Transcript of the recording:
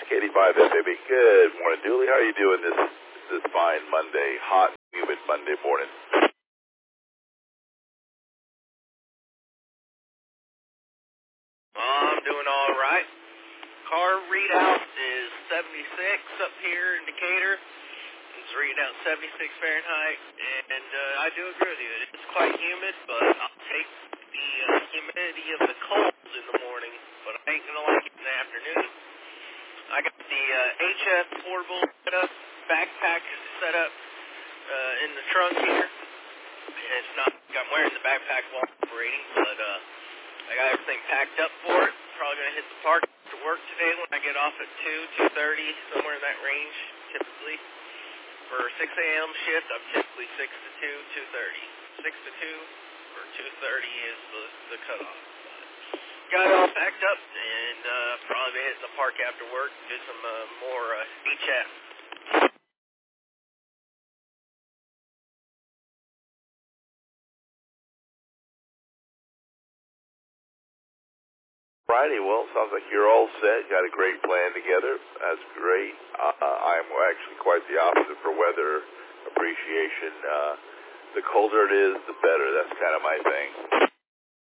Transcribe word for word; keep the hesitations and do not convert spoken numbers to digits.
eighty-five F M. Good morning, Dooley. How are you doing this this fine Monday, hot, humid Monday morning? Well, I'm doing all right. Car readout is seventy-six up here in Decatur. It's reading out seventy-six Fahrenheit, and uh, I do agree with you. It's quite humid, but I'll take the uh, humidity of the cold in the morning, but I ain't going to like it in the afternoon. I got the uh, H F portable set up, backpack set up uh, in the trunk here. And it's not, I'm wearing the backpack while operating, but uh, I got everything packed up for it. Probably going to hit the park to work today when I get off at two, two thirty, somewhere in that range, typically. For six a.m. shift, I'm typically six to two, two thirty. six to two or two thirty is the, the cutoff. But got it all packed up, and uh, probably be hitting the park after work and do some uh, more uh, H F. Friday, well, sounds like you're all set. Got a great plan together. That's great. Uh, I'm actually quite the opposite for weather appreciation. Uh, the colder it is, the better. That's kind of my thing.